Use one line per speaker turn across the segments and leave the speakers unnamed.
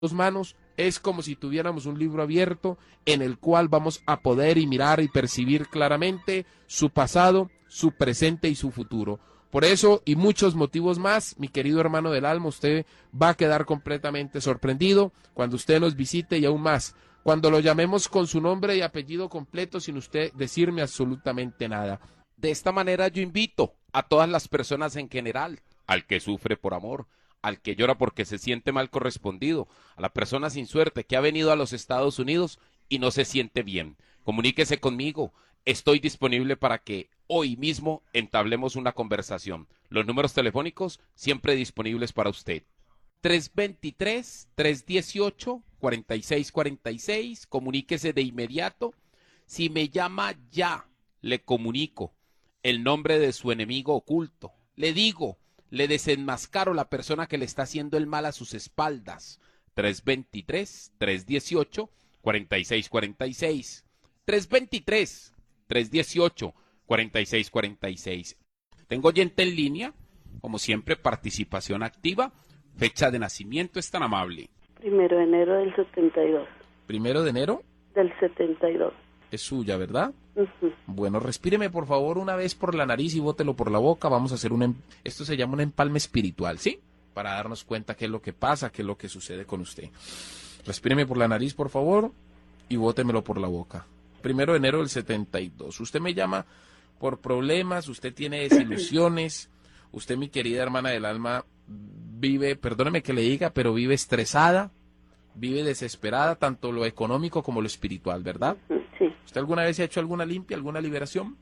manos, es como si tuviéramos un libro abierto en el cual vamos a poder y mirar y percibir claramente su pasado, su presente y su futuro. Por eso y muchos motivos más, mi querido hermano del alma, usted va a quedar completamente sorprendido cuando usted nos visite y aún más, cuando lo llamemos con su nombre y apellido completo sin usted decirme absolutamente nada.
De esta manera yo invito a todas las personas en general, al que sufre por amor, al que llora porque se siente mal correspondido, a la persona sin suerte que ha venido a los Estados Unidos y no se siente bien. Comuníquese conmigo, estoy disponible para que hoy mismo entablemos una conversación. Los números telefónicos siempre disponibles para usted. 323-318-4646, comuníquese de inmediato. Si me llama ya, le comunico el nombre de su enemigo oculto. Le digo, le desenmascaro la persona que le está haciendo el mal a sus espaldas. 323-318-4646. 323-318-4646. Tengo oyente en línea, como siempre, participación activa. Fecha de nacimiento es tan amable.
1 de enero del 72.
1 de enero
Del 72.
es suya, ¿verdad?
Ujú.
Bueno, respíreme por favor una vez por la nariz y bótelo por la boca. Vamos a hacer esto se llama un empalme espiritual, ¿sí? Para darnos cuenta qué es lo que pasa, qué es lo que sucede con usted. Respíreme por la nariz, por favor, y bótemelo por la boca. 1 de enero del 72. Usted me llama por problemas, usted tiene desilusiones, usted, mi querida hermana del alma, vive, perdóneme que le diga, pero vive estresada, vive desesperada, tanto lo económico como lo espiritual, ¿verdad?
Sí.
¿Usted alguna vez se ha hecho alguna limpia, alguna liberación?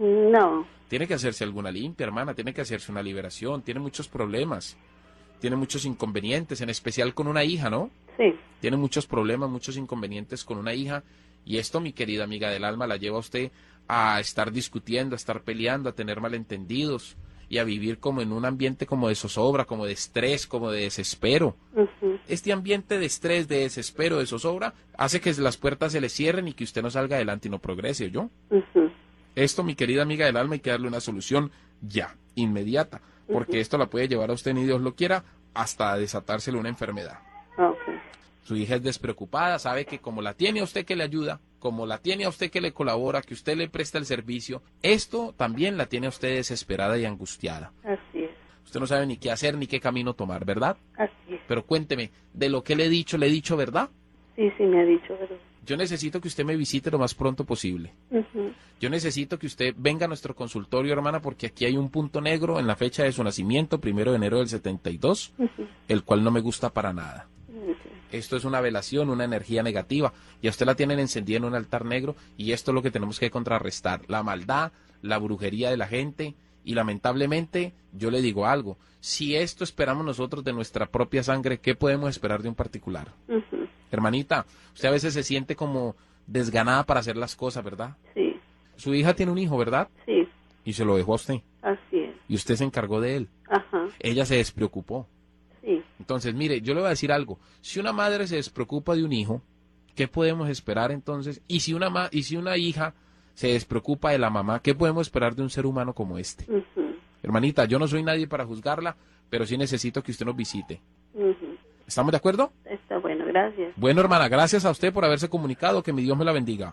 No.
Tiene que hacerse alguna limpia, hermana, tiene que hacerse una liberación, tiene muchos problemas, tiene muchos inconvenientes, en especial con una hija, ¿no?
Sí.
Tiene muchos problemas, muchos inconvenientes con una hija, y esto, mi querida amiga del alma, la lleva a usted a estar discutiendo, a estar peleando, a tener malentendidos, y a vivir como en un ambiente como de zozobra, como de estrés, como de desespero.
Ujú.
Este ambiente de estrés, de desespero, de zozobra, hace que las puertas se le cierren y que usted no salga adelante y no progrese, ¿yo?
Ujú.
Esto, mi querida amiga del alma, hay que darle una solución ya, inmediata, porque esto la puede llevar a usted, ni Dios lo quiera, hasta desatársele una enfermedad.
Ok.
Su hija es despreocupada, sabe que como la tiene a usted que le ayuda, como la tiene a usted que le colabora, que usted le presta el servicio, esto también la tiene a usted desesperada y angustiada.
Así es.
Usted no sabe ni qué hacer ni qué camino tomar, ¿verdad?
Así es.
Pero cuénteme, de lo que le he dicho, ¿verdad?
Sí, me ha dicho, ¿verdad?
Yo necesito que usted me visite lo más pronto posible.
Ujú.
Yo necesito que usted venga a nuestro consultorio, hermana, porque aquí hay un punto negro en la fecha de su nacimiento, 1 de enero del 72,
Ujú.
el cual no me gusta para nada.
Ok.
Esto es una velación, una energía negativa, y a usted la tienen encendida en un altar negro, y esto es lo que tenemos que contrarrestar, la maldad, la brujería de la gente, y lamentablemente, yo le digo algo, si esto esperamos nosotros de nuestra propia sangre, ¿qué podemos esperar de un particular?
Ujú.
Hermanita, usted a veces se siente como desganada para hacer las cosas, ¿verdad?
Sí.
Su hija tiene un hijo, ¿verdad?
Sí.
Y se lo dejó a usted,
Así es.
y usted se encargó de él,
Ajá.
ella se despreocupó.
Sí.
Entonces, mire, yo le voy a decir algo. Si una madre se despreocupa de un hijo, ¿qué podemos esperar entonces? Y si una hija se despreocupa de la mamá, ¿qué podemos esperar de un ser humano como este?
Ujú.
Hermanita, yo no soy nadie para juzgarla, pero sí necesito que usted nos visite.
Ujú.
¿Estamos de acuerdo?
Está bueno, gracias.
Bueno, hermana, gracias a usted por haberse comunicado. Que mi Dios me la bendiga.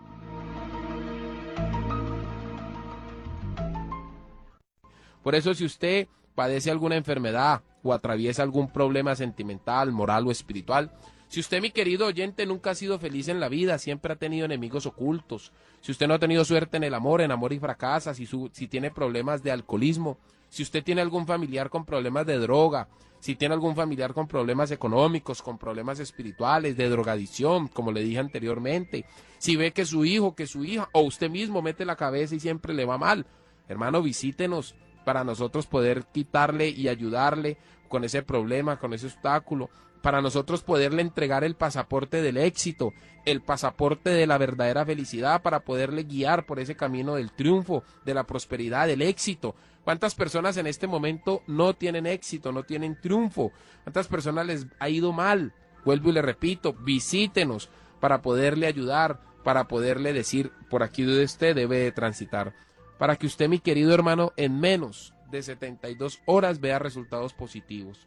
Por eso, si usted padece alguna enfermedad o atraviesa algún problema sentimental, moral o espiritual, si usted, mi querido oyente, nunca ha sido feliz en la vida, siempre ha tenido enemigos ocultos, si usted no ha tenido suerte en el amor, y fracasa, si tiene problemas de alcoholismo, si usted tiene algún familiar con problemas de droga, si tiene algún familiar con problemas económicos, con problemas espirituales, de drogadicción, como le dije anteriormente, si ve que su hijo, que su hija, o usted mismo mete la cabeza y siempre le va mal, hermano, visítenos para nosotros poder quitarle y ayudarle con ese problema, con ese obstáculo, para nosotros poderle entregar el pasaporte del éxito, el pasaporte de la verdadera felicidad, para poderle guiar por ese camino del triunfo, de la prosperidad, del éxito. ¿Cuántas personas en este momento no tienen éxito, no tienen triunfo? ¿Cuántas personas les ha ido mal? Vuelvo y le repito, visítenos para poderle ayudar, para poderle decir por aquí donde usted debe de transitar, para que usted, mi querido hermano, en menos de 72 horas vea resultados positivos.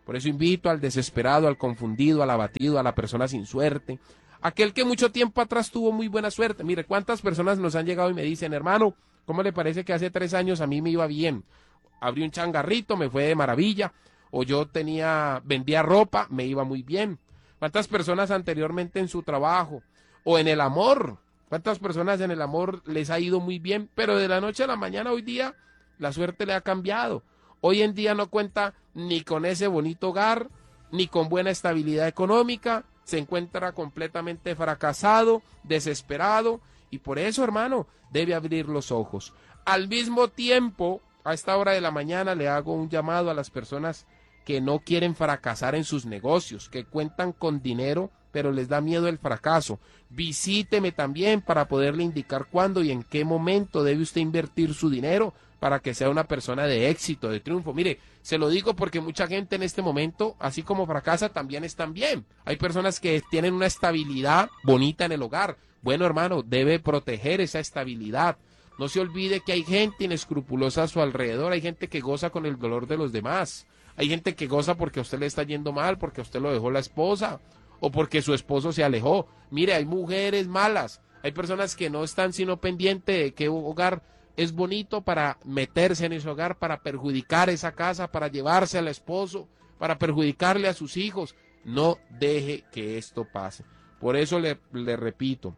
Por eso invito al desesperado, al confundido, al abatido, a la persona sin suerte, aquel que mucho tiempo atrás tuvo muy buena suerte. Mire, cuántas personas nos han llegado y me dicen, hermano, ¿cómo le parece que hace 3 años a mí me iba bien? Abrí un changarrito, me fue de maravilla, o yo vendía ropa, me iba muy bien. ¿Cuántas personas anteriormente en su trabajo o en el amor? ¿Cuántas personas en el amor les ha ido muy bien? Pero de la noche a la mañana hoy día la suerte le ha cambiado. Hoy en día no cuenta ni con ese bonito hogar, ni con buena estabilidad económica, se encuentra completamente fracasado, desesperado, y por eso, hermano, debe abrir los ojos. Al mismo tiempo, a esta hora de la mañana le hago un llamado a las personas que no quieren fracasar en sus negocios, que cuentan con dinero, pero les da miedo el fracaso. Visíteme también para poderle indicar cuándo y en qué momento debe usted invertir su dinero para que sea una persona de éxito, de triunfo. Mire, se lo digo porque mucha gente en este momento, así como fracasa, también están bien. Hay personas que tienen una estabilidad bonita en el hogar. Bueno, hermano, debe proteger esa estabilidad. No se olvide que hay gente inescrupulosa a su alrededor, hay gente que goza con el dolor de los demás. Hay gente que goza porque a usted le está yendo mal, porque a usted lo dejó la esposa, o porque su esposo se alejó. Mire, hay mujeres malas, hay personas que no están sino pendientes de qué hogar es bonito para meterse en ese hogar, para perjudicar esa casa, para llevarse al esposo, para perjudicarle a sus hijos. No deje que esto pase. Por eso le repito,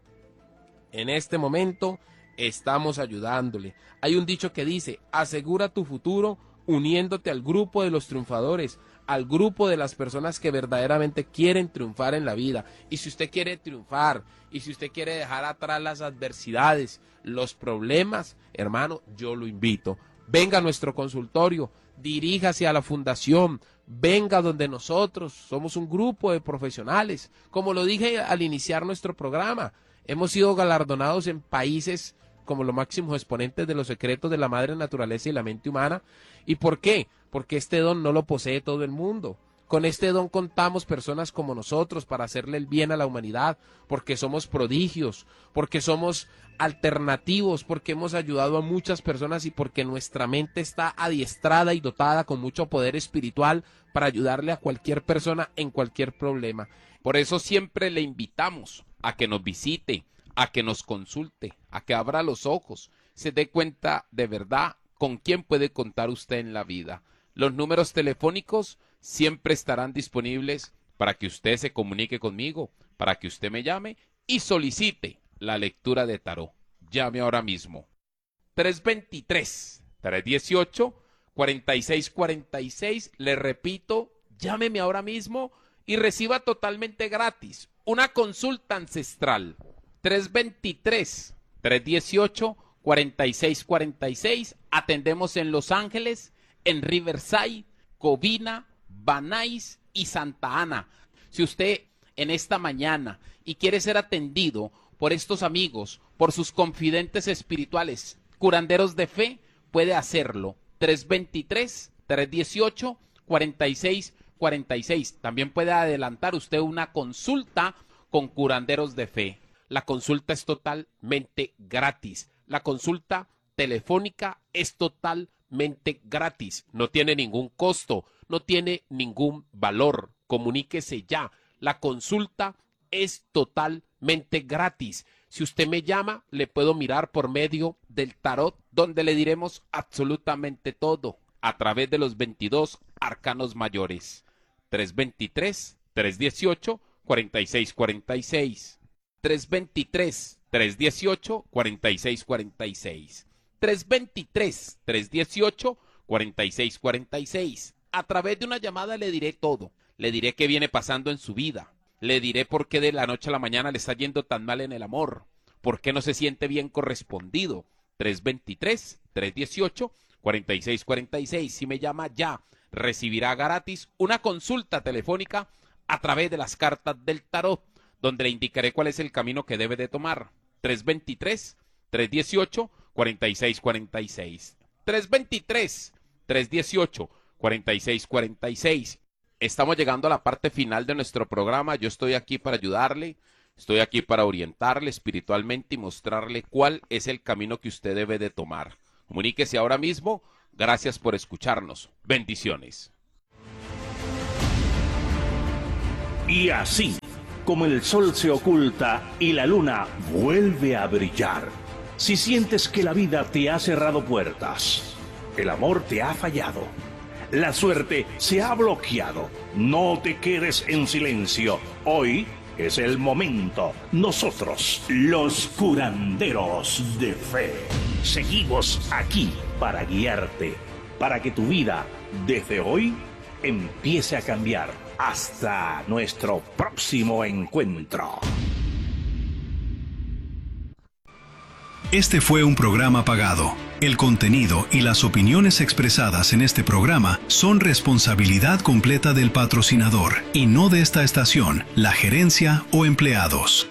en este momento estamos ayudándole. Hay un dicho que dice, asegura tu futuro uniéndote al grupo de los triunfadores, al grupo de las personas que verdaderamente quieren triunfar en la vida. Y si usted quiere triunfar, y si usted quiere dejar atrás las adversidades, los problemas, hermano, yo lo invito. Venga a nuestro consultorio, diríjase a la fundación, venga donde nosotros somos un grupo de profesionales. Como lo dije al iniciar nuestro programa, hemos sido galardonados en países como los máximos exponentes de los secretos de la madre naturaleza y la mente humana. ¿Y por qué? Porque este don no lo posee todo el mundo. Con este don contamos personas como nosotros para hacerle el bien a la humanidad, porque somos prodigios, porque somos alternativos, porque hemos ayudado a muchas personas y porque nuestra mente está adiestrada y dotada con mucho poder espiritual para ayudarle a cualquier persona en cualquier problema.
Por eso siempre le invitamos a que nos visite, a que nos consulte, a que abra los ojos, se dé cuenta de verdad con quién puede contar usted en la vida. Los números telefónicos siempre estarán disponibles para que usted se comunique conmigo, para que usted me llame y solicite la lectura de tarot. Llame ahora mismo. 323-318-4646. Le repito, llámeme ahora mismo y reciba totalmente gratis una consulta ancestral. 323-318-4646. Atendemos en Los Ángeles, en Riverside, Covina, Van Nuys y Santa Ana. Si usted en esta mañana y quiere ser atendido por estos amigos, por sus confidentes espirituales, curanderos de fe, puede hacerlo. 323-318-4646. También puede adelantar usted una consulta con curanderos de fe. La consulta es totalmente gratis. La consulta telefónica es totalmente gratis. No tiene ningún costo, no tiene ningún valor. Comuníquese ya. La consulta es totalmente gratis. Si usted me llama, le puedo mirar por medio del tarot, donde le diremos absolutamente todo a través de los 22 arcanos mayores. 323-318-4646. 323-318-4646. 323-318-4646. A través de una llamada le diré todo. Le diré qué viene pasando en su vida. Le diré por qué de la noche a la mañana le está yendo tan mal en el amor. Por qué no se siente bien correspondido. 323-318-4646. Si me llama ya, recibirá gratis una consulta telefónica a través de las cartas del tarot, donde le indicaré cuál es el camino que debe de tomar. 323-318-4646. 323-318-4646. Estamos llegando a la parte final de nuestro programa. Yo estoy aquí para ayudarle, estoy aquí para orientarle espiritualmente y mostrarle cuál es el camino que usted debe de tomar. Comuníquese ahora mismo. Gracias por escucharnos. Bendiciones.
Y así, como el sol se oculta y la luna vuelve a brillar, si sientes que la vida te ha cerrado puertas, el amor te ha fallado, la suerte se ha bloqueado, no te quedes en silencio. Hoy es el momento. Nosotros, los curanderos de fe, seguimos aquí para guiarte, para que tu vida, desde hoy, empiece a cambiar. Hasta nuestro próximo encuentro.
Este fue un programa pagado. El contenido y las opiniones expresadas en este programa son responsabilidad completa del patrocinador y no de esta estación, la gerencia o empleados.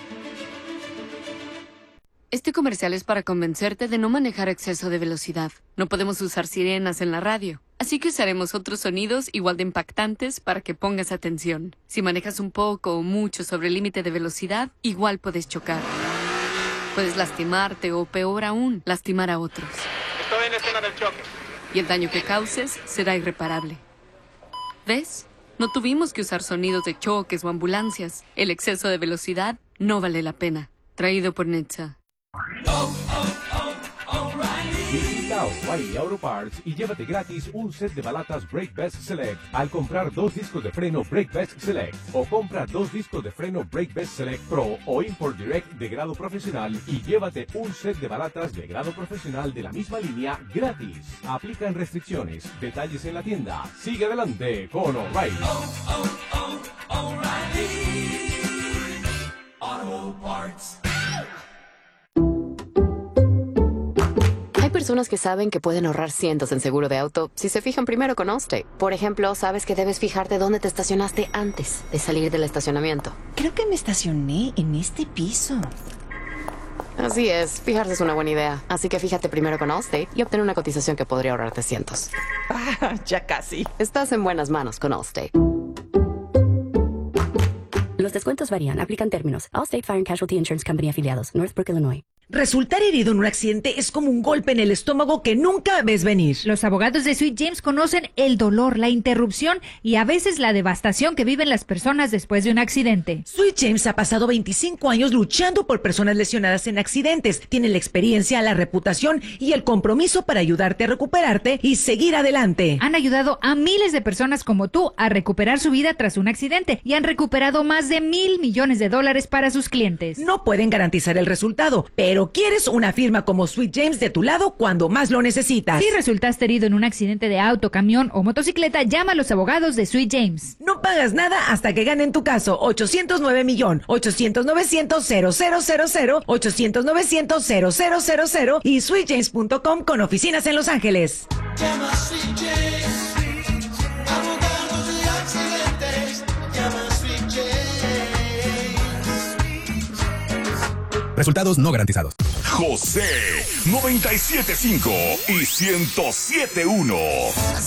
Este comercial es para convencerte de no manejar a exceso de velocidad. No podemos usar sirenas en la radio, así que usaremos otros sonidos igual de impactantes para que pongas atención. Si manejas un poco o mucho sobre el límite de velocidad, igual puedes chocar. Puedes lastimarte o, peor aún, lastimar a otros.
Estoy en la escena del choque.
Y el daño que causes será irreparable. ¿Ves? No tuvimos que usar sonidos de choques o ambulancias. El exceso de velocidad no vale la pena. Traído por NHTSA.
Visita O'Reilly Auto Parts y llévate gratis un set de balatas Brake Best Select al comprar 2 discos de freno Brake Best Select, o compra 2 discos de freno Brake Best Select Pro o Import Direct de grado profesional y llévate un set de balatas de grado profesional de la misma línea gratis. Aplican restricciones. Detalles en la tienda. Sigue adelante con O'Reilly.
O'Reilly Auto Parts.
Hay personas que saben que pueden ahorrar cientos en seguro de auto si se fijan primero con Allstate. Por ejemplo, sabes que debes fijarte dónde te estacionaste antes de salir del estacionamiento.
Creo que me estacioné en este piso.
Así es, fijarse es una buena idea. Así que fíjate primero con Allstate y obtén una cotización que podría ahorrarte cientos.
Ya casi.
Estás en buenas manos con Allstate.
Los descuentos varían. Aplican términos. Allstate Fire and Casualty Insurance Company afiliados. Northbrook, Illinois.
Resultar herido en un accidente es como un golpe en el estómago que nunca ves venir.
Los abogados de Sweet James conocen el dolor, la interrupción y a veces la devastación que viven las personas después de un accidente.
Sweet James ha pasado 25 años luchando por personas lesionadas en accidentes. Tiene la experiencia, la reputación y el compromiso para ayudarte a recuperarte y seguir adelante.
Han ayudado a miles de personas como tú a recuperar su vida tras un accidente y han recuperado más de $1,000 millones para sus clientes.
No pueden garantizar el resultado, pero quieres una firma como Sweet James de tu lado cuando más lo necesitas.
Si resultaste herido en un accidente de auto, camión o motocicleta, llama a los abogados de Sweet James.
No pagas nada hasta que ganen tu caso. 809-millón, 800-900-0000, 800-900-0000 y sweetjames.com con oficinas en Los Ángeles.
Llama a Sweet James, abogados de accidentes. Llama a Sweet James.
Resultados no garantizados.
José 97.5 y 107.1.